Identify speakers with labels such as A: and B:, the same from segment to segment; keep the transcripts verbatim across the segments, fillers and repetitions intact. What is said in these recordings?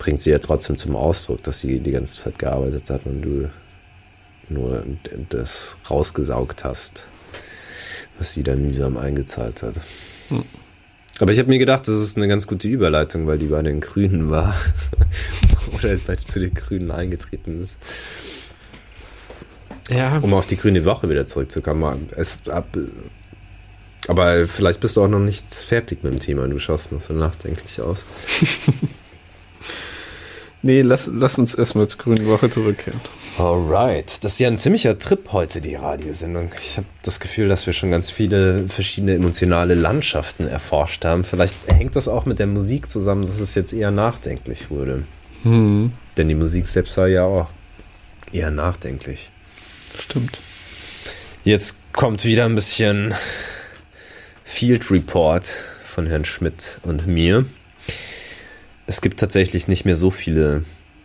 A: bringt sie ja trotzdem zum Ausdruck, dass sie die ganze Zeit gearbeitet hat und du nur das rausgesaugt hast, was sie dann mühsam eingezahlt hat. Hm. Aber ich habe mir gedacht, das ist eine ganz gute Überleitung, weil die bei den Grünen war. Oder weil die zu den Grünen eingetreten ist. Ja. Um auf die Grüne Woche wieder zurückzukommen. Es, ab, aber vielleicht bist du auch noch nicht fertig mit dem Thema. Du schaust noch so nachdenklich aus.
B: Nee, lass, lass uns erstmal zur Grünen Woche zurückkehren.
A: Alright. Das ist ja ein ziemlicher Trip heute, die Radiosendung. Ich habe das Gefühl, dass wir schon ganz viele verschiedene emotionale Landschaften erforscht haben. Vielleicht hängt das auch mit der Musik zusammen, dass es jetzt eher nachdenklich wurde.
B: Hm.
A: Denn die Musik selbst war ja auch eher nachdenklich.
B: Stimmt.
A: Jetzt kommt wieder ein bisschen Field Report von Herrn Schmidt und mir. Es gibt tatsächlich nicht mehr so viele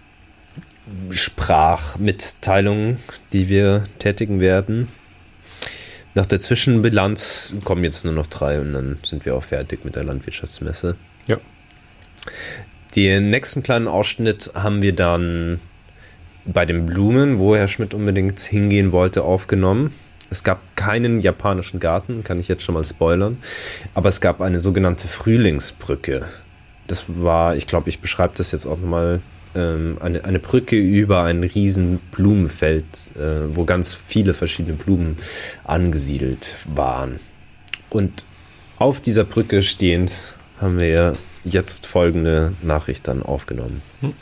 A: Sprachmitteilungen, die wir tätigen werden. Nach der Zwischenbilanz kommen jetzt nur noch drei und dann sind wir auch fertig mit der Landwirtschaftsmesse.
B: Ja.
A: Den nächsten kleinen Ausschnitt haben wir dann bei den Blumen, wo Herr Schmidt unbedingt hingehen wollte, aufgenommen. Es gab keinen japanischen Garten, kann ich jetzt schon mal spoilern, aber es gab eine sogenannte Frühlingsbrücke. Das war, ich glaube, ich beschreibe das jetzt auch nochmal, ähm, eine, eine Brücke über ein riesen Blumenfeld, äh, wo ganz viele verschiedene Blumen angesiedelt waren. Und auf dieser Brücke stehend haben wir jetzt folgende Nachricht dann aufgenommen. Hm.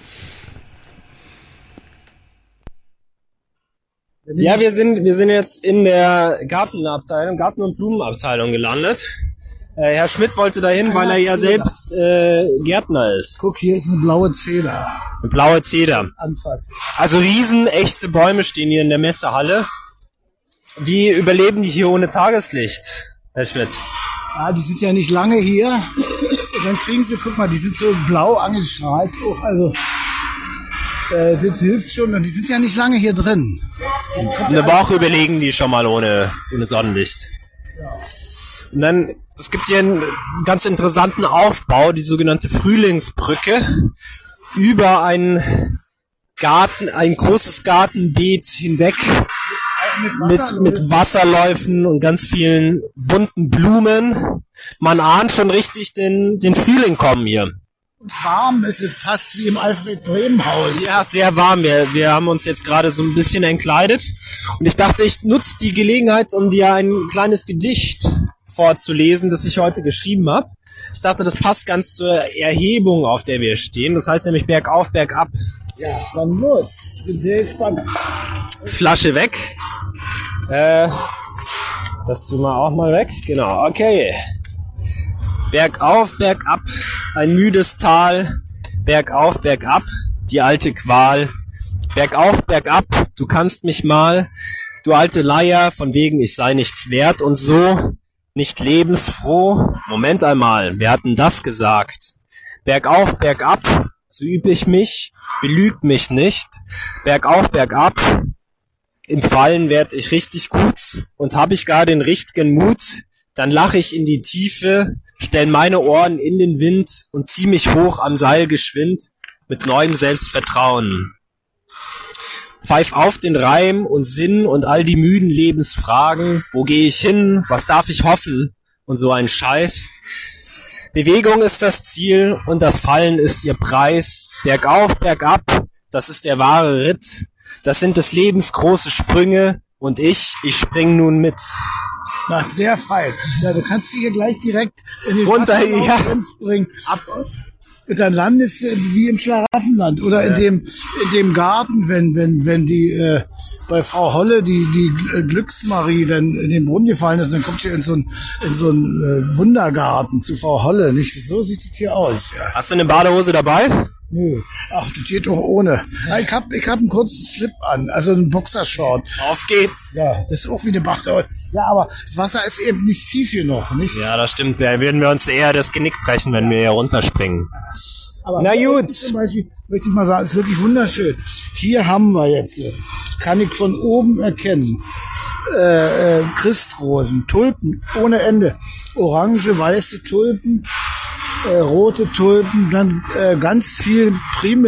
C: Ja, wir sind, wir sind jetzt in der Gartenabteilung, Garten- und Blumenabteilung gelandet. Äh, Herr Schmidt wollte dahin, weil er ja selbst äh, Gärtner ist.
D: Guck, hier ist eine blaue Zeder.
C: Eine blaue Zeder.
D: Anfassen.
C: Also riesen echte Bäume stehen hier in der Messehalle. Wie überleben die hier ohne Tageslicht, Herr Schmidt?
D: Ja, die sind ja nicht lange hier. Und dann kriegen sie, guck mal, die sind so blau angestrahlt. Oh, also, äh, das hilft schon. Und die sind ja nicht lange hier drin.
C: Eine Woche überlegen die schon mal ohne, ohne Sonnenlicht.
D: Ja.
C: Und dann, es gibt hier einen ganz interessanten Aufbau, die sogenannte Frühlingsbrücke, über ein Garten, ein großes Gartenbeet hinweg, mit, mit Wasserläufen und ganz vielen bunten Blumen. Man ahnt schon richtig den, den Frühling kommen hier.
D: Warm ist es fast wie im Alfred-Bremen-Haus.
C: Ja, sehr warm. Wir, wir haben uns jetzt gerade so ein bisschen entkleidet. Und ich dachte, ich nutze die Gelegenheit, um dir ein kleines Gedicht vorzulesen, das ich heute geschrieben habe. Ich dachte, das passt ganz zur Erhebung, auf der wir stehen. Das heißt nämlich bergauf, bergab.
D: Ja, dann los. Ich bin sehr gespannt.
C: Flasche weg. Äh, das tun wir auch mal weg. Genau, okay. Bergauf, bergab, ein müdes Tal. Bergauf, bergab, die alte Qual. Bergauf, bergab, du kannst mich mal. Du alte Leier, von wegen ich sei nichts wert und so. Nicht lebensfroh. Moment einmal, wer hat denn das gesagt? Bergauf, bergab, so üb ich mich. Belüg mich nicht. Bergauf, bergab. Im Fallen werd ich richtig gut. Und hab ich gar den richtigen Mut, dann lach ich in die Tiefe, stell meine Ohren in den Wind und zieh mich hoch am Seil geschwind mit neuem Selbstvertrauen. Pfeif auf den Reim und Sinn und all die müden Lebensfragen. Wo geh ich hin? Was darf ich hoffen? Und so ein Scheiß. Bewegung ist das Ziel und das Fallen ist ihr Preis. Bergauf, bergab, das ist der wahre Ritt. Das sind des Lebens große Sprünge und ich, ich spring nun mit.
D: Na, sehr fein. Ja, du kannst hier gleich direkt in den
C: runter, ja.
D: springen. Ab. Und dann landest du wie im Schlaraffenland oder in ja. dem in dem Garten, wenn wenn wenn die äh, bei Frau Holle die die Glücksmarie dann in den Brunnen gefallen ist, dann kommt sie in so ein in so ein äh, Wundergarten zu Frau Holle. Nicht so sieht es hier aus. Ja.
C: Hast du eine Badehose dabei?
D: Nö. Ach, das geht doch ohne. Ja, ich hab ich hab einen kurzen Slip an, also einen Boxershort.
C: Auf geht's.
D: Ja, das ist auch wie eine Badehose. Ja, aber das Wasser ist eben nicht tief genug, nicht?
C: Ja, das stimmt. Da würden wir uns eher das Genick brechen, wenn wir hier runterspringen.
D: Aber
C: na gut.
D: Zum Beispiel möchte ich mal sagen, ist wirklich wunderschön. Hier haben wir jetzt, kann ich von oben erkennen, äh, äh, Christrosen, Tulpen ohne Ende, orange, weiße Tulpen, äh, rote Tulpen, dann äh, ganz viel Primel.